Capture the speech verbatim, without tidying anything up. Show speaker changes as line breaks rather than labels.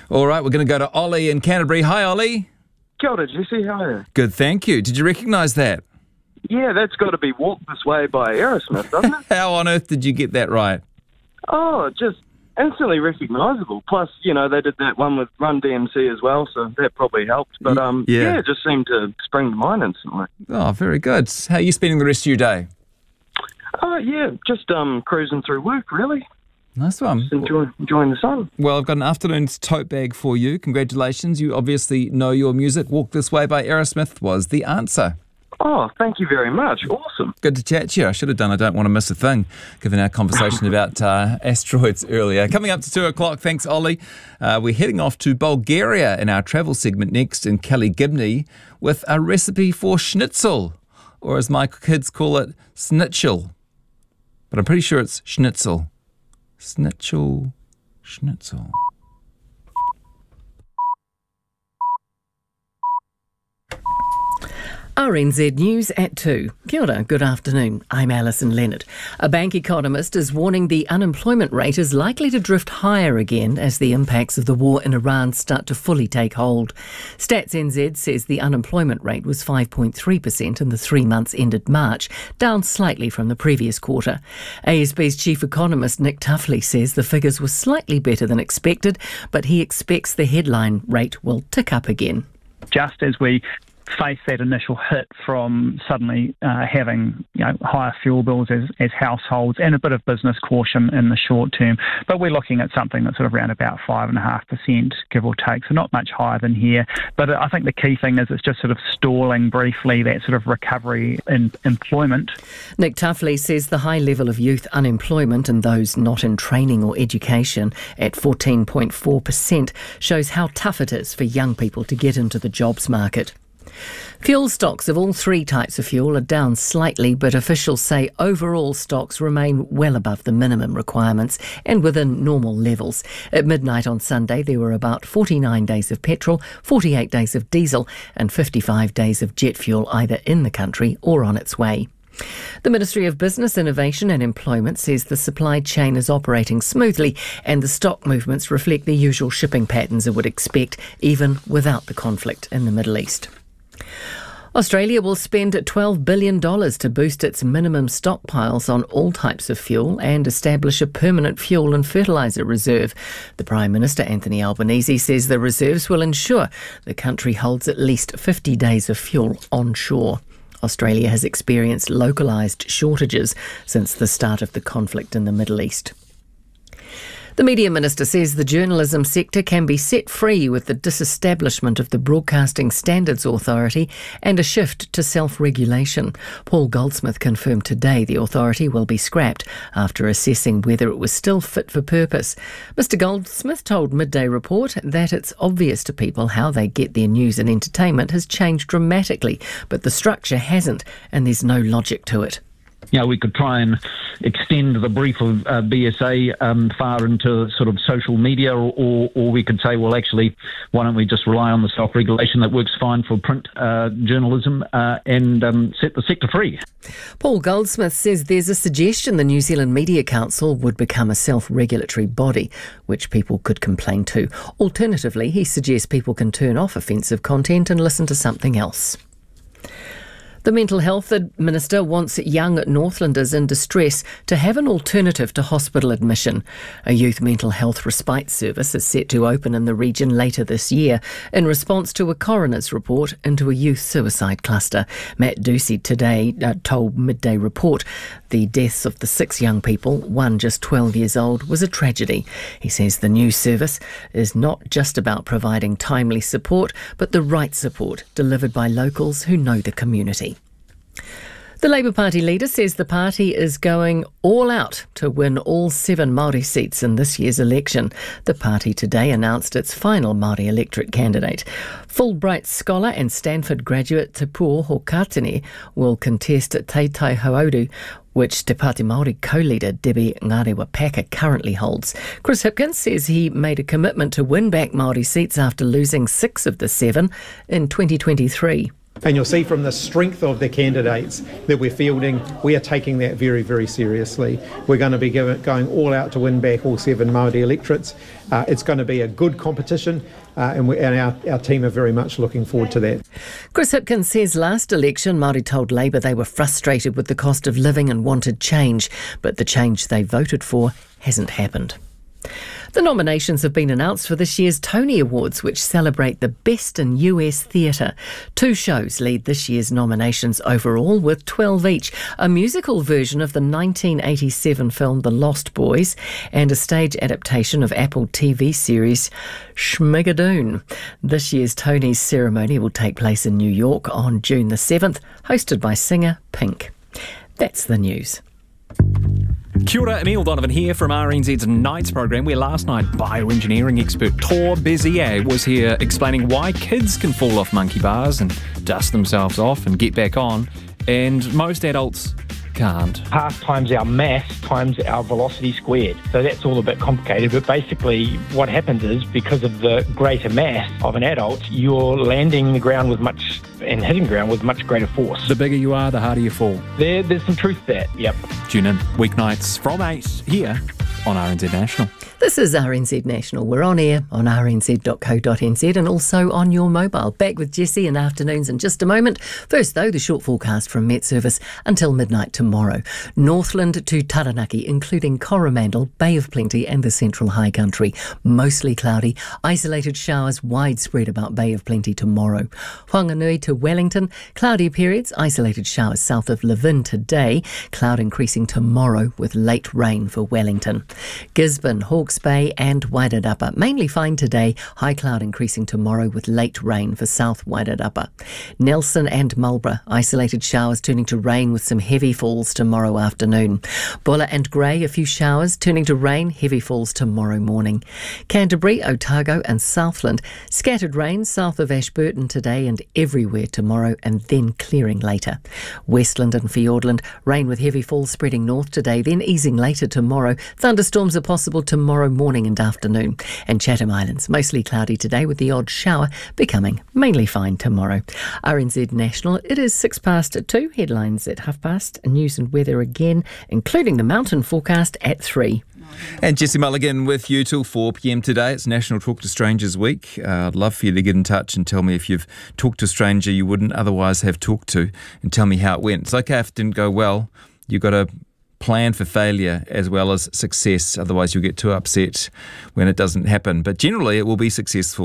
All right, we're going to go to Ollie in Canterbury. Hi, Ollie.
Kia ora, Jesse. How are you?
Good, thank you. Did you recognise that?
Yeah, that's got to be Walk This Way by Aerosmith, doesn't it?
How on earth did you get that right?
Oh, just instantly recognisable. Plus, you know, they did that one with Run D M C as well, so that probably helped. But um,
yeah.
yeah, it just seemed to spring to mind instantly.
Oh, very good. How are you spending the rest of your day?
Oh, yeah, just um, cruising through work, really.
Nice one.
Just enjoy, enjoying the sun.
Well, I've got an afternoon's tote bag for you. Congratulations. You obviously know your music. Walk This Way by Aerosmith was the answer.
Oh, thank you very much. Awesome.
Good to chat to you. I should have done I Don't Want to Miss a Thing, given our conversation about uh, asteroids earlier. Coming up to two o'clock, thanks, Ollie. Uh, we're heading off to Bulgaria in our travel segment next in Kelly Gibney with a recipe for schnitzel, or as my kids call it, snitchel. But I'm pretty sure it's schnitzel. Schnitzel, schnitzel.
R N Z News at two. Kia ora, good afternoon. I'm Alison Leonard. A bank economist is warning the unemployment rate is likely to drift higher again as the impacts of the war in Iran start to fully take hold. Stats N Z says the unemployment rate was five point three percent in the three months ended March, down slightly from the previous quarter. A S B's chief economist Nick Tuffley says the figures were slightly better than expected, but he expects the headline rate will tick up again.
Just as we face that initial hit from suddenly uh, having you know higher fuel bills as, as households and a bit of business caution in the short term. But we're looking at something that's sort of around about five point five percent, give or take, so not much higher than here. But I think the key thing is it's just sort of stalling briefly that sort of recovery in employment.
Nick Tuffley says the high level of youth unemployment and those not in training or education at fourteen point four percent shows how tough it is for young people to get into the jobs market. Fuel stocks of all three types of fuel are down slightly, but officials say overall stocks remain well above the minimum requirements and within normal levels. At midnight on Sunday, there were about forty-nine days of petrol, forty-eight days of diesel and fifty-five days of jet fuel either in the country or on its way. The Ministry of Business, Innovation and Employment says the supply chain is operating smoothly and the stock movements reflect the usual shipping patterns it would expect, even without the conflict in the Middle East. Australia will spend twelve billion dollars to boost its minimum stockpiles on all types of fuel and establish a permanent fuel and fertiliser reserve. The Prime Minister, Anthony Albanese, says the reserves will ensure the country holds at least fifty days of fuel onshore. Australia has experienced localised shortages since the start of the conflict in the Middle East. The Media Minister says the journalism sector can be set free with the disestablishment of the Broadcasting Standards Authority and a shift to self-regulation. Paul Goldsmith confirmed today the authority will be scrapped after assessing whether it was still fit for purpose. Mister Goldsmith told Midday Report that it's obvious to people how they get their news and entertainment has changed dramatically, but the structure hasn't, and there's no logic to it.
You know, we could try and extend the brief of uh, B S A um, far into sort of social media, or, or, or we could say, well, actually, why don't we just rely on the self-regulation that works fine for print uh, journalism uh, and um, set the sector free.
Paul Goldsmith says there's a suggestion the New Zealand Media Council would become a self-regulatory body, which people could complain to. Alternatively, he suggests people can turn off offensive content and listen to something else. The Mental Health Minister wants young Northlanders in distress to have an alternative to hospital admission. A youth mental health respite service is set to open in the region later this year in response to a coroner's report into a youth suicide cluster. Matt Ducey today uh, told Midday Report the deaths of the six young people, one just twelve years old, was a tragedy. He says the new service is not just about providing timely support, but the right support delivered by locals who know the community. The Labour Party leader says the party is going all out to win all seven Māori seats in this year's election. The party today announced its final Māori electorate candidate. Fulbright scholar and Stanford graduate Te Pū Hokatene will contest Te Tai Hauauru, which Te Pāti Māori co-leader Debbie Ngarewa-Packer currently holds. Chris Hipkins says he made a commitment to win back Māori seats after losing six of the seven in twenty twenty-three.
And you'll see from the strength of the candidates that we're fielding, we are taking that very, very seriously. We're going to be give, going all out to win back all seven Māori electorates. Uh, it's going to be a good competition, uh, and, we, and our, our team are very much looking forward to that.
Chris Hipkins says last election, Māori told Labour they were frustrated with the cost of living and wanted change, but the change they voted for hasn't happened. The nominations have been announced for this year's Tony Awards, which celebrate the best in U S theatre. Two shows lead this year's nominations overall, with twelve each. A musical version of the nineteen eighty-seven film The Lost Boys and a stage adaptation of Apple T V series Schmigadoon. This year's Tony's ceremony will take place in New York on June the seventh, hosted by singer Pink. That's the news.
Kia ora, Emil Donovan here from R N Z's Nights programme, where last night bioengineering expert Tor Bezier was here explaining why kids can fall off monkey bars and dust themselves off and get back on, and most adults can't.
Half times our mass times our velocity squared. So that's all a bit complicated, but basically what happens is, because of the greater mass of an adult, you're landing the ground with much and hitting ground with much greater force.
The bigger you are, the harder you fall.
There, there's some truth to that, yep.
Tune in weeknights from eight here on R N Z National.
This is R N Z National. We're on air on r n z dot co dot n z and also on your mobile. Back with Jesse in afternoons in just a moment. First, though, the short forecast from Met Service until midnight tomorrow. Northland to Taranaki, including Coromandel, Bay of Plenty and the Central High Country. Mostly cloudy. Isolated showers widespread about Bay of Plenty tomorrow. Whanganui to Wellington. Cloudy periods. Isolated showers south of Levin today. Cloud increasing tomorrow with late rain for Wellington. Gisborne, Hawke's Bay and Wairarapa. Mainly fine today, high cloud increasing tomorrow with late rain for South Wairarapa. Nelson and Marlborough, isolated showers turning to rain with some heavy falls tomorrow afternoon. Bulla and Grey, a few showers turning to rain, heavy falls tomorrow morning. Canterbury, Otago and Southland, scattered rain south of Ashburton today and everywhere tomorrow and then clearing later. Westland and Fiordland, rain with heavy falls spreading north today, then easing later tomorrow. Thunderstorms are possible tomorrow morning and afternoon. And Chatham Islands, mostly cloudy today with the odd shower, becoming mainly fine tomorrow. R N Z National, it is six past two. Headlines at half past. News and weather again, including the mountain forecast at three.
And Jesse Mulligan with you till four p m today. It's National Talk to Strangers Week. Uh, I'd love for you to get in touch and tell me if you've talked to a stranger you wouldn't otherwise have talked to, and tell me how it went. It's okay if it didn't go well. You've got to plan for failure as well as success. Otherwise you'll get too upset when it doesn't happen. But generally it will be successful.